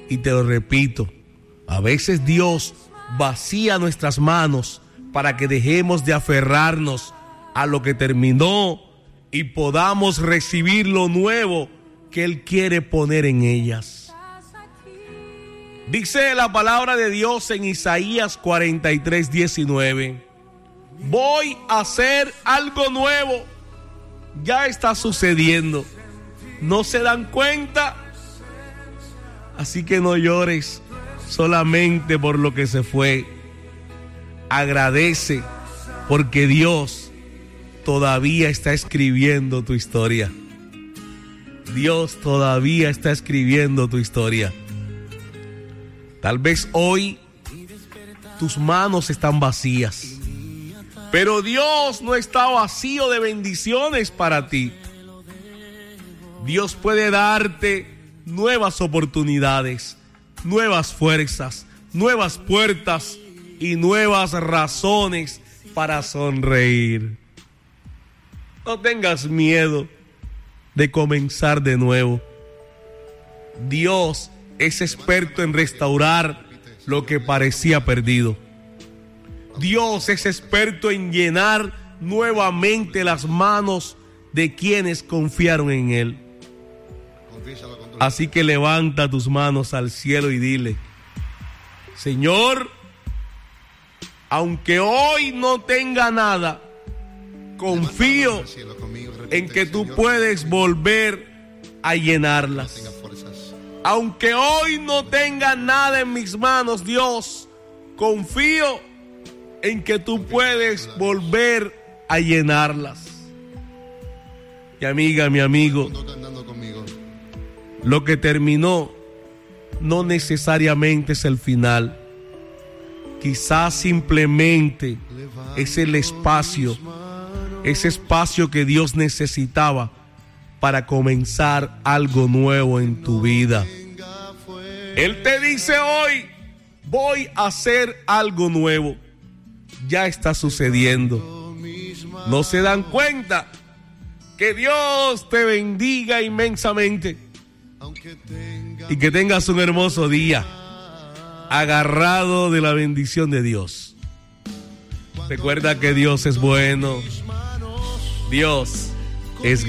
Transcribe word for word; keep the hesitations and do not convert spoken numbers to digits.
Y te lo repito, a veces Dios vacía nuestras manos para que dejemos de aferrarnos a lo que terminó y podamos recibir lo nuevo que Él quiere poner en ellas. Dice la palabra de Dios en Isaías cuarenta y tres, diecinueve: voy a hacer algo nuevo. Ya está sucediendo. ¿No se dan cuenta? Así que no llores solamente por lo que se fue. Agradece porque Dios todavía está escribiendo tu historia. Dios todavía está escribiendo tu historia. Tal vez hoy tus manos están vacías, pero Dios no está vacío de bendiciones para ti. Dios puede darte nuevas oportunidades, nuevas fuerzas, nuevas puertas y nuevas razones para sonreír. No tengas miedo de comenzar de nuevo. Dios es experto en restaurar lo que parecía perdido. Dios es experto en llenar nuevamente las manos de quienes confiaron en Él. Así que levanta tus manos al cielo y dile: Señor, aunque hoy no tenga nada, confío en que tú puedes volver a llenarlas. Aunque hoy no tenga nada en mis manos, Dios, confío en que tú puedes volver a llenarlas. Mi amiga, mi amigo, lo que terminó no necesariamente es el final. Quizás simplemente es el espacio, ese espacio que Dios necesitaba para comenzar algo nuevo en tu vida. Él te dice hoy: voy a hacer algo nuevo. Ya está sucediendo. ¿No se dan cuenta? Que Dios te bendiga inmensamente y que tengas un hermoso día agarrado de la bendición de Dios. Recuerda que Dios es bueno. Dios es